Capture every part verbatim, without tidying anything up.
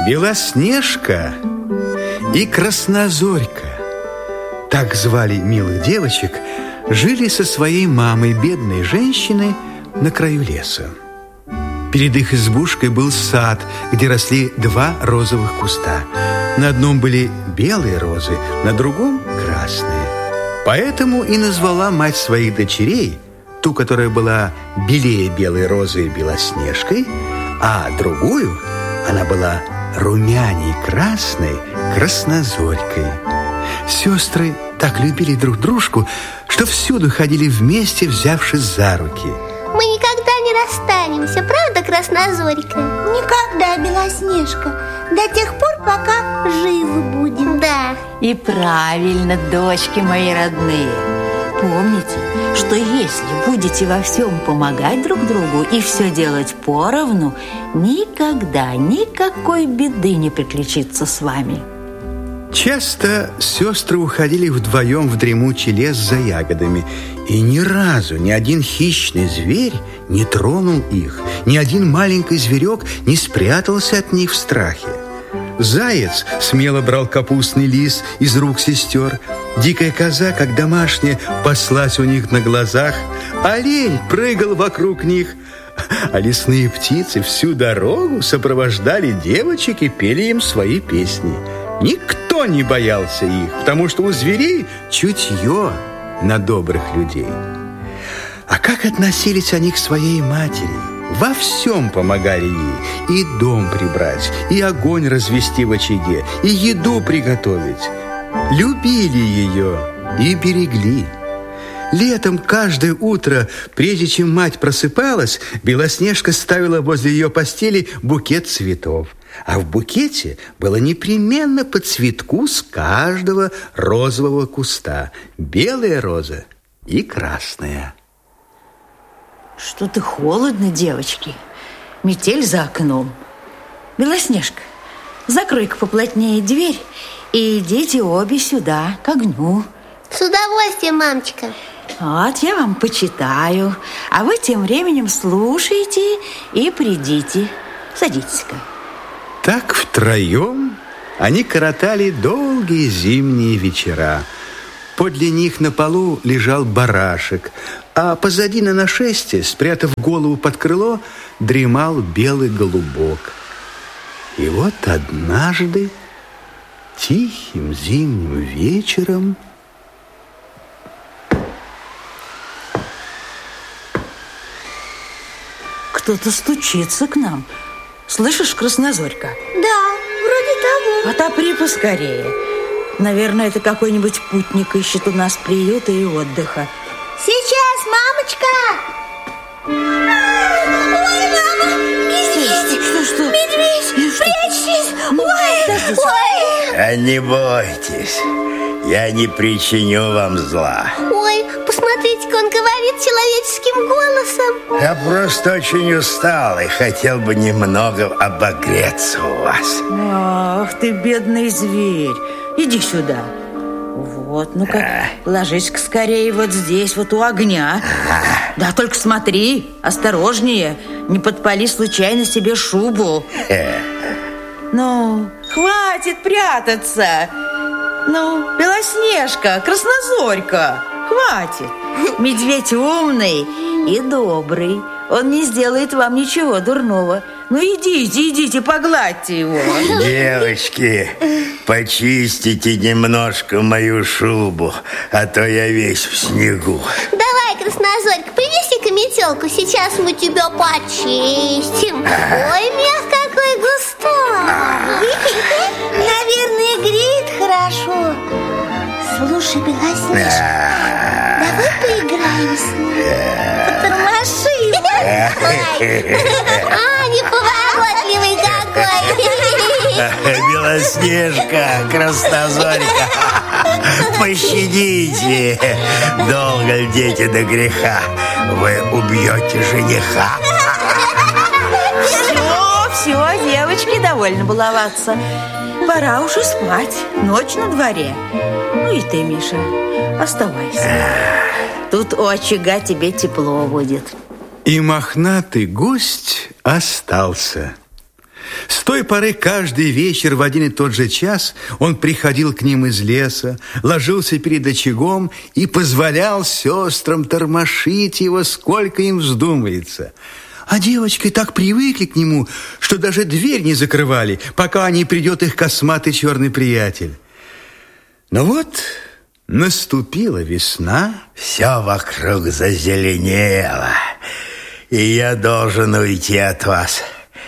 Белоснежка и Краснозорька, так звали милых девочек, жили со своей мамой, бедной женщиной, на краю леса. Перед их избушкой был сад, где росли два розовых куста. На одном были белые розы, на другом красные. Поэтому и назвала мать своих дочерей, ту, которая была белее белой розы, Белоснежкой, а другую она была румяней красной, Краснозорькой. Сестры так любили друг дружку, что всюду ходили вместе, взявшись за руки. Мы никогда не расстанемся, правда, Краснозорька? Никогда, Белоснежка, до тех пор, пока живы будем. Да. И правильно, дочки мои родные. Помните, что если будете во всем помогать друг другу и все делать поровну, никогда никакой беды не приключится с вами. Часто сестры уходили вдвоем в дремучий лес за ягодами, и ни разу ни один хищный зверь не тронул их, ни один маленький зверек не спрятался от них в страхе. Заяц смело брал капустный лист из рук сестер, дикая коза, как домашняя, паслась у них на глазах, олень прыгал вокруг них, а лесные птицы всю дорогу сопровождали девочек и пели им свои песни. Никто не боялся их, потому что у зверей чутье на добрых людей. А как относились они к своей матери? Во всем помогали ей. И дом прибрать, и огонь развести в очаге, и еду приготовить. Любили ее и берегли. Летом каждое утро, прежде чем мать просыпалась, Белоснежка ставила возле ее постели букет цветов. А в букете было непременно по цветку с каждого розового куста. Белая роза и красная. Что-то холодно, девочки. Метель за окном. Белоснежка, закрой-ка поплотнее дверь и идите обе сюда, к огню. С удовольствием, мамочка. Вот, я вам почитаю, а вы тем временем слушайте и придите. Садитесь-ка. Так втроем они коротали долгие зимние вечера. Подле них на полу лежал барашек, а позади на нашесте, спрятав голову под крыло, дремал белый голубок. И вот однажды, тихим зимним вечером, кто-то стучится к нам. Слышишь, Краснозорька? Да, вроде того. Отопри поскорее. Наверное, это какой-нибудь путник ищет у нас приюта и отдыха. Сейчас, мамочка! Ой, мама, медведь! Что, что? Медведь, прячьтесь! Ой, ой! А не бойтесь, я не причиню вам зла. Ой, посмотрите-ка, он говорит человеческим голосом. Я просто очень устал и хотел бы немного обогреться у вас. Ах ты, бедный зверь. Иди сюда. Вот, ну-ка, а. ложись-ка скорее вот здесь, вот у огня. А. Да, только смотри, осторожнее, не подпали случайно себе шубу. А. Ну, хватит прятаться. Ну, Белоснежка, Краснозорька, хватит. Медведь умный и добрый. Он не сделает вам ничего дурного. Ну, идите, идите, погладьте его. Девочки, почистите немножко мою шубу, а то я весь в снегу. Давай, Краснозорька, принеси-ка метелку, сейчас мы тебя почистим. Ой, мех какой густой. Наверное, греет хорошо. Слушай, Белоснежка, давай поиграем с ним. Потормоши его. А, неповоротливый какой. Белоснежка, Краснозорька, пощадите. Долго ли дети до греха? Вы убьете жениха. Все, все, девочки, довольно баловаться. Пора уж и спать. Ночь на дворе. Ну и ты, Миша, оставайся. Тут у очага тебе тепло будет. И мохнатый гость остался. С той поры каждый вечер в один и тот же час он приходил к ним из леса, ложился перед очагом и позволял сестрам тормошить его, сколько им вздумается. А девочки так привыкли к нему, что даже дверь не закрывали, пока не придет их косматый черный приятель. Но вот наступила весна. Все вокруг зазеленело, и я должен уйти от вас.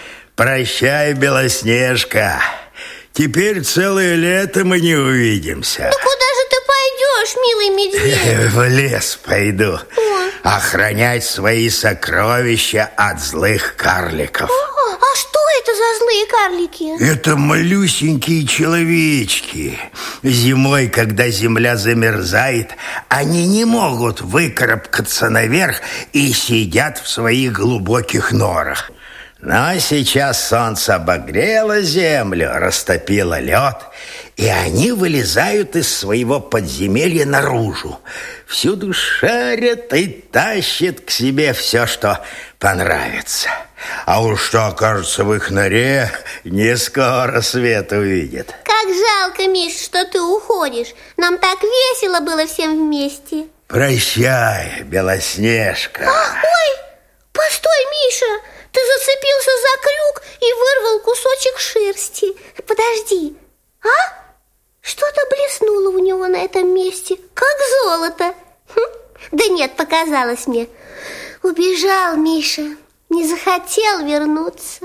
Прощай, Белоснежка. Теперь целое лето мы не увидимся. Да куда же ты пойдешь, милый медведь? В лес пойду. О. Охранять свои сокровища от злых карликов. О, а что это за злые карлики? Это малюсенькие человечки. Зимой, когда земля замерзает, они не могут выкарабкаться наверх и сидят в своих глубоких норах. Но сейчас солнце обогрело землю, растопило лед, и они вылезают из своего подземелья наружу. Всюду шарят и тащат к себе все, что понравится. А уж что окажется в их норе, не скоро свет увидит. Как жалко, Миш, что ты уходишь. Нам так весело было всем вместе. Прощай, Белоснежка. А, ой, постой, Миша. Ты зацепился за крюк и вырвал кусочек шерсти. Подожди, а? Что-то блеснуло у него на этом месте, как золото. Хм. Да нет, показалось мне. Убежал Миша, не захотел вернуться.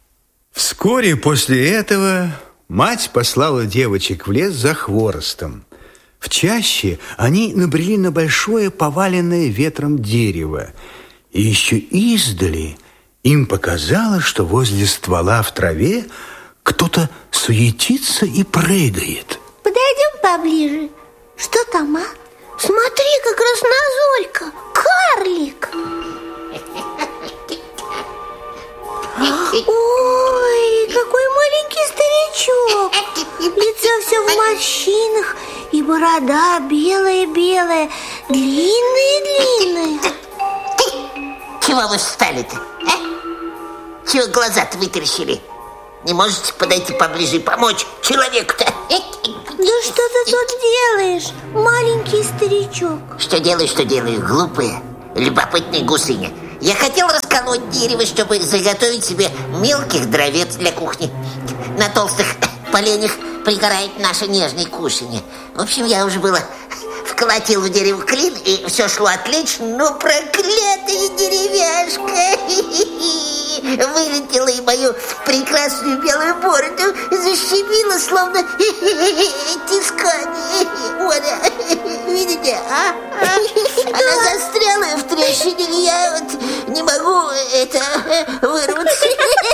Вскоре после этого мать послала девочек в лес за хворостом. В чаще они набрели на большое поваленное ветром дерево. И еще издали им показалось, что возле ствола в траве кто-то суетится и прыгает. Подойдем поближе. Что там, а? Смотри-ка, краснозорька, карлик. Ой, какой маленький старичок. Лицо все в морщинах, и борода белая-белая, длинная-длинная. Чего вы встали-то, а? Чего глаза-то вытаращили? Не можете подойти поближе и помочь человеку-то? Да что ты тут делаешь, маленький старичок? Что делаю, что делаю, глупая, любопытная гусыня. Я хотел расколоть дерево, чтобы заготовить себе мелких дровец для кухни. На толстых поленьях пригорает наше нежное кушанье. В общем, я уже было вколотил в дерево клин, и все шло отлично, но проклятая деревяшка вылетела, и мою прекрасную белую бороду защемила, словно тисками. Вот, видите, а? Она застряла в трещине, и я вот не могу это вырваться.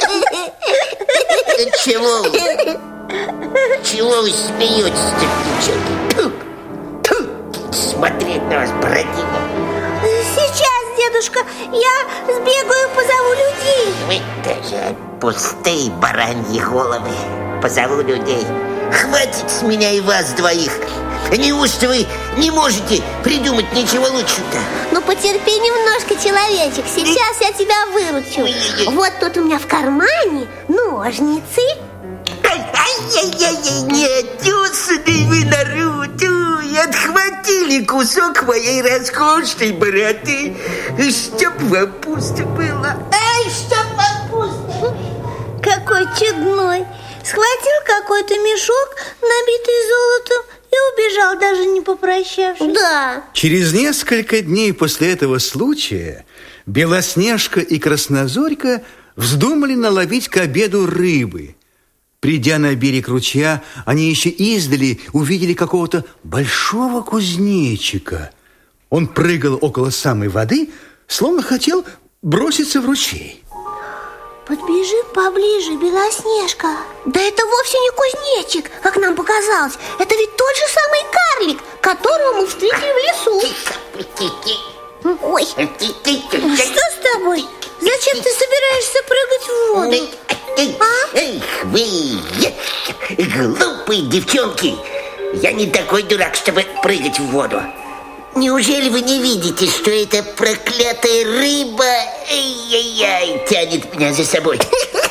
Чего вы? Чего вы смеетесь-то, девчонки? Смотреть на вас противно. Сейчас, дедушка, я сбегаю, позову людей. Вы даже пустые бараньи головы. Позову людей. Хватит с меня и вас двоих. Неужто вы не можете придумать ничего лучше-то? Ну, потерпи немножко, человечек. Сейчас я тебя выручу. Ой-ой-ой. Вот тут у меня в кармане ножницы. Ай-яй-яй-яй, неотесанный вы народ. Ой, отхватили кусок моей роскошной бороды. Чтоб вам пусто было. Ай, чтоб вам пусто. Какой чудной. Схватил какой-то мешок, набитый золотом, и убежал, даже не попрощавшись. Да. Через несколько дней после этого случая Белоснежка и Краснозорька вздумали наловить к обеду рыбы. Придя на берег ручья, они еще издали увидели какого-то большого кузнечика. Он прыгал около самой воды, словно хотел броситься в ручей. Подбежи поближе, Белоснежка. Да это вовсе не кузнечик, как нам показалось. Это ведь тот же самый карлик, которого мы встретили в лесу. Ой, что с тобой? Зачем ты собираешься прыгать в воду? А? Эх вы, глупые девчонки. Я не такой дурак, чтобы прыгать в воду. Неужели вы не видите, что эта проклятая рыба ай-яй-яй тянет меня за собой?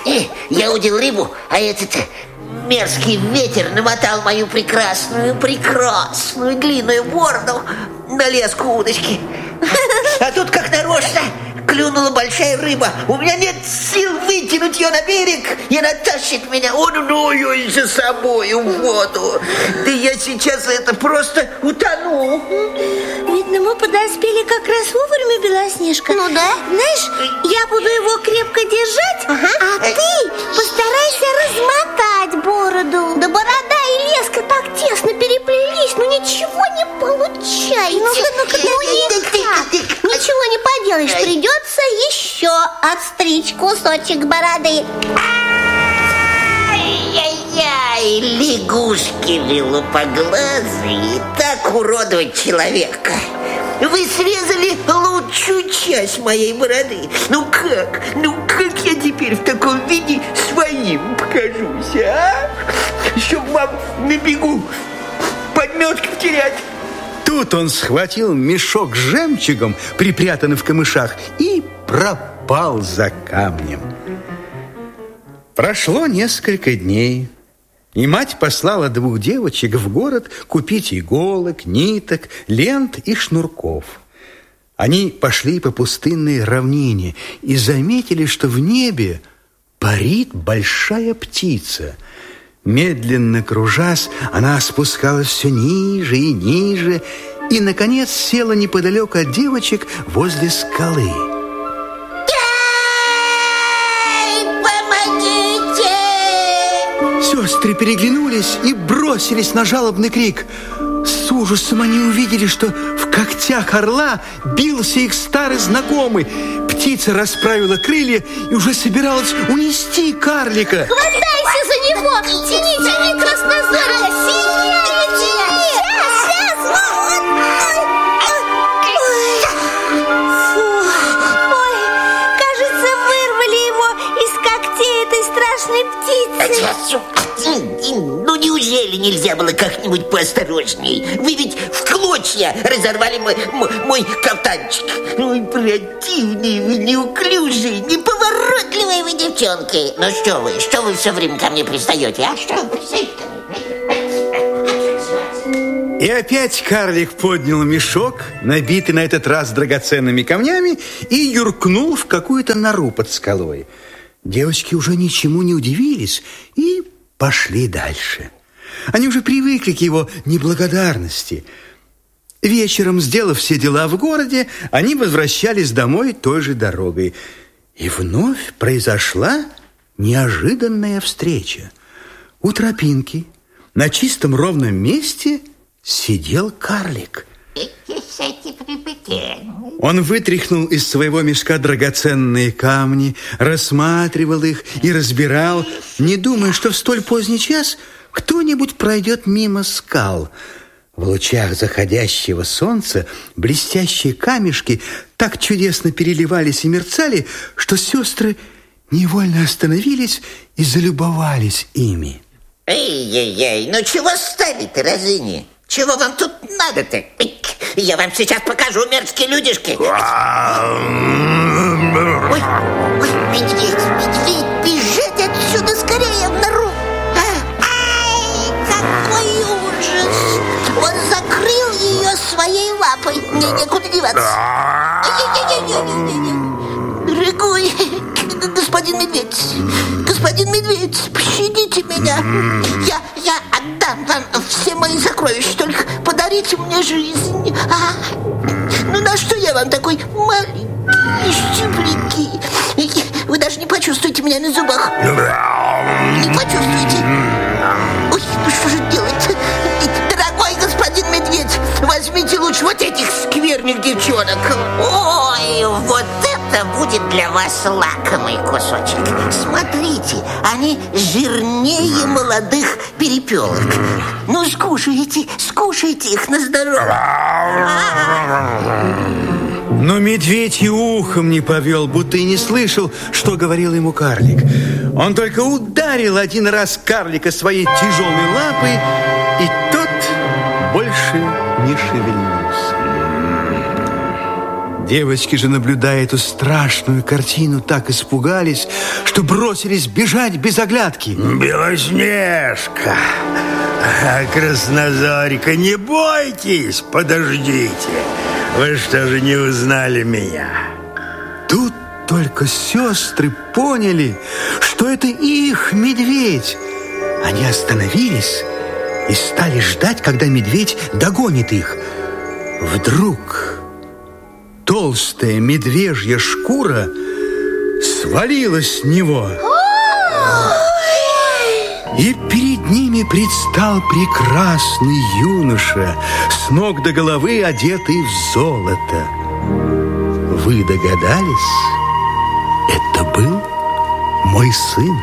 И я удил рыбу, а этот мерзкий ветер намотал мою прекрасную, прекрасную длинную бороду на леску удочки. А тут как нарочно клюнула большая рыба. У меня нет сил вытянуть ее на берег, и она тащит меня одной за собой в воду. Да я сейчас это просто утону. Видно, мы подоспели как раз вовремя, Белоснежка. Ну да. Знаешь, я буду его крепко держать, Ага. а ты постарайся размотать бороду. Да борода и леска так тесно переплелись, но ничего не получается. Ну-ка, ну-ка, ну никак. Ничего не поделаешь, придется еще отстричь кусочек бороды. Ай-яй-яй, лягушки белопоглазые, так уродовать человека. Вы срезали лучшую часть моей бороды. Ну как? Ну как я теперь в таком виде своим покажусь, а? Чтоб вам на бегу подметки потерять. Тут он схватил мешок с жемчугом, припрятанный в камышах, и пропал за камнем. Прошло несколько дней, и мать послала двух девочек в город купить иголок, ниток, лент и шнурков. Они пошли по пустынной равнине и заметили, что в небе парит большая птица. Медленно кружась, она спускалась все ниже и ниже, и, наконец, села неподалеку от девочек возле скалы. Сестры переглянулись и бросились на жалобный крик. С ужасом они увидели, что в когтях орла бился их старый знакомый. Птица расправила крылья и уже собиралась унести карлика. Хватайся за него! Тяни, тяни, краснозорка! Сильнее, тяни! Сейчас, сейчас! Ой, кажется, вырвали его из когтей этой страшной птицы. Ну неужели нельзя было как-нибудь поосторожней? Вы ведь в клочья разорвали мой, мой, мой кафтанчик. Ой, противные вы, неуклюжие, неповоротливые вы девчонки. Ну что вы, что вы все время ко мне пристаете, а? Что вы пристаете? И опять карлик поднял мешок, набитый на этот раз драгоценными камнями, и юркнул в какую-то нору под скалой. Девочки уже ничему не удивились и пошли дальше. Они уже привыкли к его неблагодарности. Вечером, сделав все дела в городе, они возвращались домой той же дорогой. И вновь произошла неожиданная встреча. У тропинки на чистом ровном месте сидел карлик. Он вытряхнул из своего мешка драгоценные камни, рассматривал их и разбирал, не думая, что в столь поздний час кто-нибудь пройдет мимо скал. В лучах заходящего солнца блестящие камешки так чудесно переливались и мерцали, что сестры невольно остановились и залюбовались ими. Эй-ей-ей, ну чего стали-то, разыни? Чего вам тут надо-то? Я вам сейчас покажу, мерзкие людишки. Ой, ой, медведь, медведь, бежать отсюда скорее в нору. Ай, какой ужас! Он закрыл ее своей лапой. Мне некуда деваться. Дорогой господин медведь, господин медведь, пощадите меня. Я, я отдам вам все мои сокровища, только подарите мне жизнь. А, ну на что я вам такой маленький, щупленький? Вы даже не почувствуете меня на зубах. Не почувствуете. Ой, ну что же делать? Дорогой господин медведь, возьмите лучше вот этих скверных девчонок. Ой, вот это будет для вас лакомый кусочек. Смотрите, они жирнее молодых перепелок. Ну, скушайте, скушайте их на здоровье. Но медведь и ухом не повел, будто и не слышал, что говорил ему карлик. Он только ударил один раз карлика своей тяжелой лапой, и тот больше не шевельнулся. Девочки же, наблюдая эту страшную картину, так испугались, что бросились бежать без оглядки. Белоснежка, а Краснозорька, не бойтесь, подождите. Вы что же не узнали меня? Тут только сестры поняли, что это их медведь. Они остановились и стали ждать, когда медведь догонит их. Вдруг толстая медвежья шкура свалилась с него. И перед ними предстал прекрасный юноша, с ног до головы одетый в золото. Вы догадались? Это был мой сын.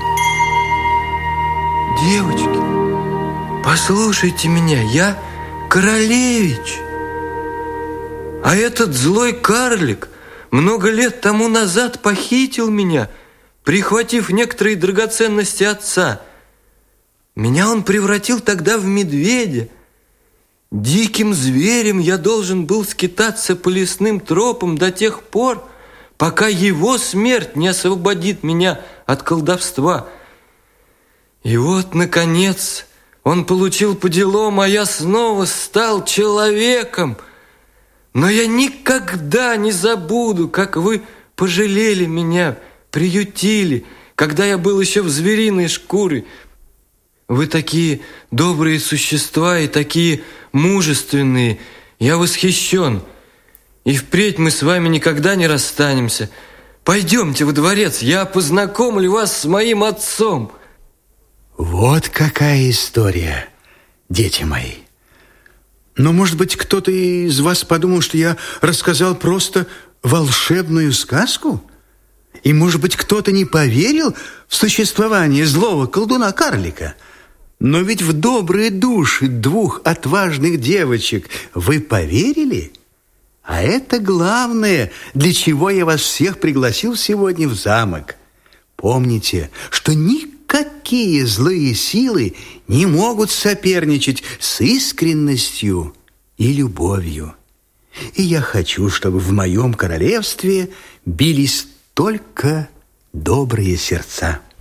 Девочки, послушайте меня, я королевич. А этот злой карлик много лет тому назад похитил меня, прихватив некоторые драгоценности отца. Меня он превратил тогда в медведя. Диким зверем я должен был скитаться по лесным тропам до тех пор, пока его смерть не освободит меня от колдовства. И вот, наконец, он получил по делам, а я снова стал человеком. Но я никогда не забуду, как вы пожалели меня, приютили, когда я был еще в звериной шкуре. Вы такие добрые существа и такие мужественные. Я восхищен. И впредь мы с вами никогда не расстанемся. Пойдемте во дворец, я познакомлю вас с моим отцом. Вот какая история, дети мои. Но, может быть, кто-то из вас подумал, что я рассказал просто волшебную сказку? И, может быть, кто-то не поверил в существование злого колдуна-карлика? Но ведь в добрые души двух отважных девочек вы поверили? А это главное, для чего я вас всех пригласил сегодня в замок. Помните, что никакие злые силы не могут соперничать с искренностью и любовью. И я хочу, чтобы в моем королевстве бились только добрые сердца.